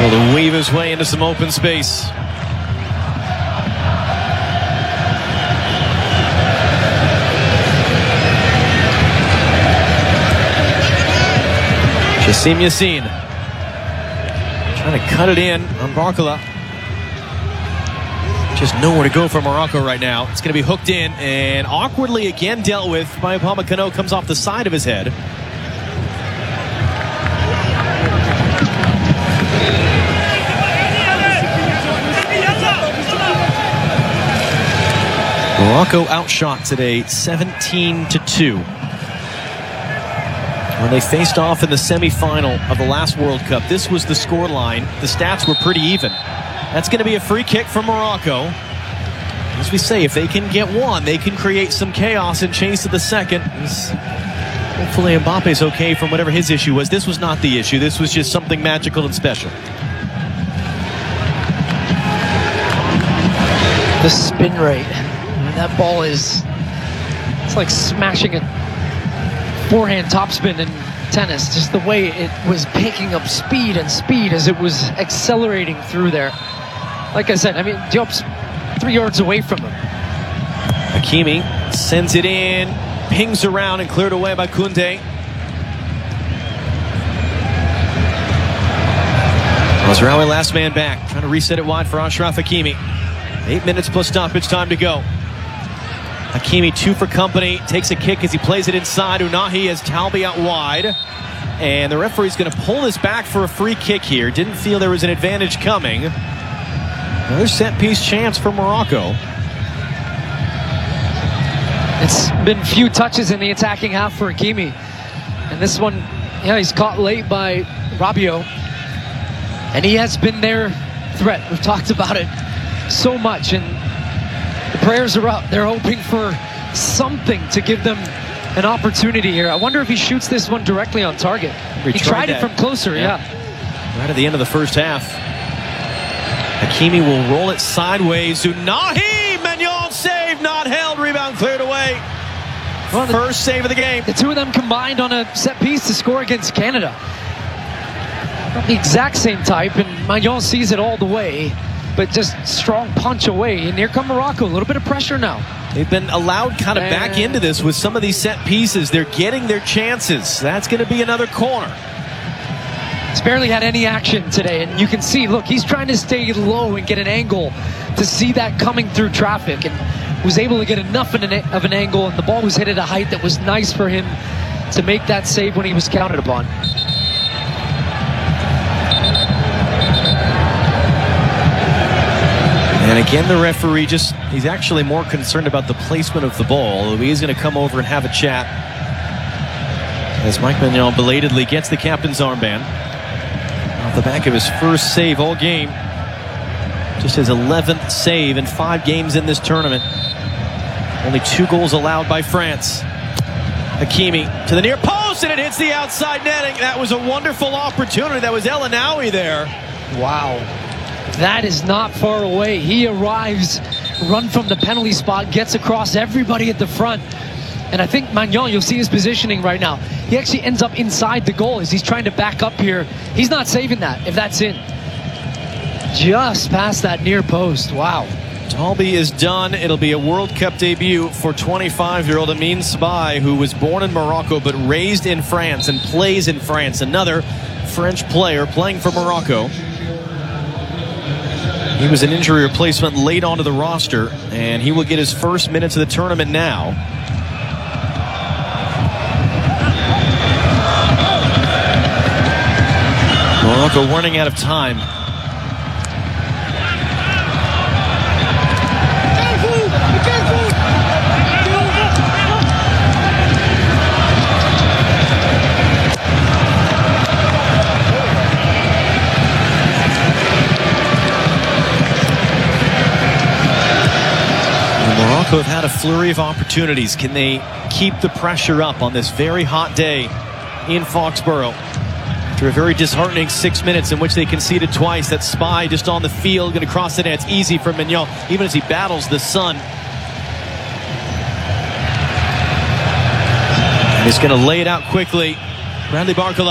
Able to weave his way into some open space. Jassim Yassin trying to cut it in on Barcola. Just nowhere to go for Morocco right now. It's going to be hooked in and awkwardly again dealt with by Upamecano. Comes off the side of his head. Morocco outshot today 17-2. When they faced off in the semifinal of the last World Cup, this was the scoreline. The stats were pretty even. That's going to be a free kick from Morocco. As we say, if they can get one, they can create some chaos and chase to the second. Hopefully Mbappe's okay from whatever his issue was. This was not the issue. This was just something magical and special. The spin rate. That ball is, it's like smashing a forehand topspin in tennis. Just the way it was picking up speed as it was accelerating through there. Like I said, I mean, Diop's 3 yards away from him. Hakimi sends it in, pings around and cleared away by Koundé. Mazraoui last man back, trying to reset it wide for Achraf Hakimi. 8 minutes plus stoppage time to go. Hakimi 2 for company, takes a kick as he plays it inside. Unahi has Talbi out wide. And the referee's going to pull this back for a free kick here. Didn't feel there was an advantage coming. Another set-piece chance for Morocco. It's been few touches in the attacking half for Hakimi. And this one, yeah, he's caught late by Rabiot. And he has been their threat. We've talked about it so much. And the prayers are up. They're hoping for something to give them an opportunity here. I wonder if he shoots this one directly on target. He tried it from closer, yeah. Right at the end of the first half. Hakimi will roll it sideways. Unahi! Maignan save, not held. Rebound cleared away. Well, first save of the game. The two of them combined on a set piece to score against Canada. Not the exact same type, and Maignan sees it all the way. But just strong punch away. And here come Morocco. A little bit of pressure now. They've been allowed kind of back into this with some of these set pieces. They're getting their chances. That's going to be another corner. He's barely had any action today. And you can see, look, he's trying to stay low and get an angle to see that coming through traffic. And was able to get enough of an angle. And the ball was hit at a height that was nice for him to make that save when he was counted upon. And again, the referee he's actually more concerned about the placement of the ball. He's going to come over and have a chat as Mike Maignan belatedly gets the captain's armband. Off the back of his first save all game. Just his 11th save in 5 games in this tournament. Only 2 goals allowed by France. Hakimi to the near post, and it hits the outside netting. That was a wonderful opportunity. That was El Anaoui there. Wow. That is not far away. He arrives, run from the penalty spot, gets across everybody at the front. And I think Maignan, you'll see his positioning right now. He actually ends up inside the goal as he's trying to back up here. He's not saving that if that's in. Just past that near post. Wow. Talbi is done. It'll be a World Cup debut for 25-year-old Amine Sbaye, who was born in Morocco but raised in France and plays in France. Another French player playing for Morocco. He was an injury replacement late onto the roster, and he will get his first minutes of the tournament now. Morocco running out of time. Morocco have had a flurry of opportunities. Can they keep the pressure up on this very hot day in Foxborough? After a very disheartening 6 minutes in which they conceded twice, that Sbaye just on the field, going to cross the net. It's easy for Maignan, even as he battles the sun. And he's going to lay it out quickly. Bradley Barcola